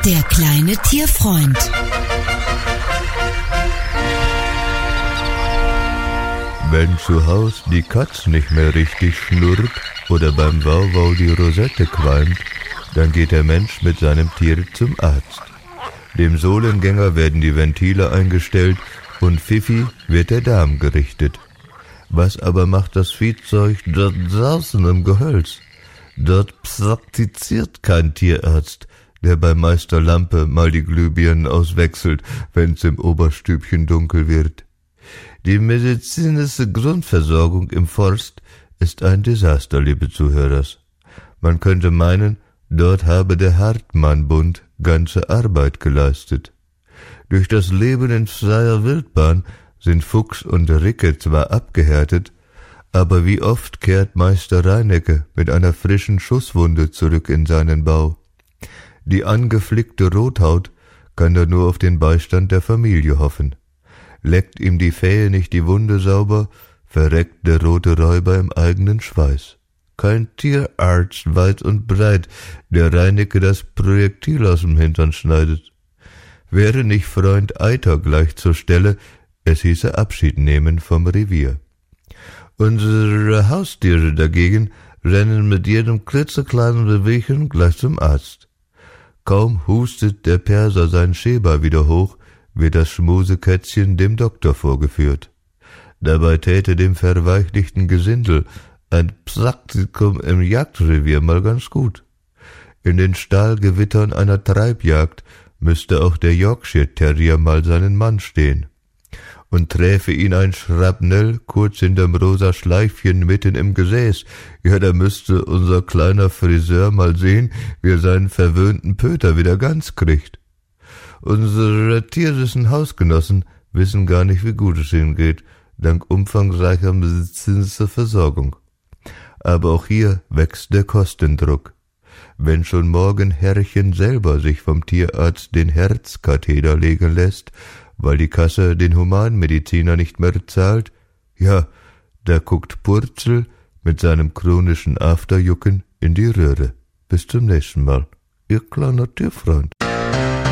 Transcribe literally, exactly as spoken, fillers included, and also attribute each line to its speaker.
Speaker 1: Der kleine Tierfreund.
Speaker 2: Wenn zu Haus die Katz nicht mehr richtig schnurrt oder beim Wauwau die Rosette qualmt, dann geht der Mensch mit seinem Tier zum Arzt. Dem Sohlengänger werden die Ventile eingestellt und Fifi wird der Darm gerichtet. Was aber macht das Viehzeug dort draußen im Gehölz? Dort praktiziert kein Tierarzt, der bei Meister Lampe mal die Glühbirnen auswechselt, wenn's im Oberstübchen dunkel wird. Die medizinische Grundversorgung im Forst ist ein Desaster, liebe Zuhörers. Man könnte meinen, dort habe der Hartmann-Bund ganze Arbeit geleistet. Durch das Leben in freier Wildbahn sind Fuchs und Ricke zwar abgehärtet, aber wie oft kehrt Meister Reinecke mit einer frischen Schusswunde zurück in seinen Bau. Die angeflickte Rothaut kann er nur auf den Beistand der Familie hoffen. Leckt ihm die Fähe nicht die Wunde sauber, verreckt der rote Räuber im eigenen Schweiß. Kein Tierarzt weit und breit, der Reinecke das Projektil aus dem Hintern schneidet. Wäre nicht Freund Eiter gleich zur Stelle, es hieße Abschied nehmen vom Revier. Unsere Haustiere dagegen rennen mit jedem klitzekleinen Bewegchen gleich zum Arzt. Kaum hustet der Perser sein Schäber wieder hoch, wird das Schmusekätzchen dem Doktor vorgeführt. Dabei täte dem verweichlichten Gesindel ein Praktikum im Jagdrevier mal ganz gut. In den Stahlgewittern einer Treibjagd müsste auch der Yorkshire Terrier mal seinen Mann stehen. Und träfe ihn ein Schrapnell kurz hinterm rosa Schleifchen mitten im Gesäß, ja, da müsste unser kleiner Friseur mal sehen, wie er seinen verwöhnten Pöter wieder ganz kriegt. Unsere tierischen Hausgenossen wissen gar nicht, wie gut es ihnen geht, dank umfangreicher medizinischer Versorgung. Aber auch hier wächst der Kostendruck. Wenn schon morgen Herrchen selber sich vom Tierarzt den Herzkatheter legen lässt, weil die Kasse den Humanmediziner nicht mehr zahlt, ja, da guckt Purzel mit seinem chronischen Afterjucken in die Röhre. Bis zum nächsten Mal, Ihr kleiner Tierfreund.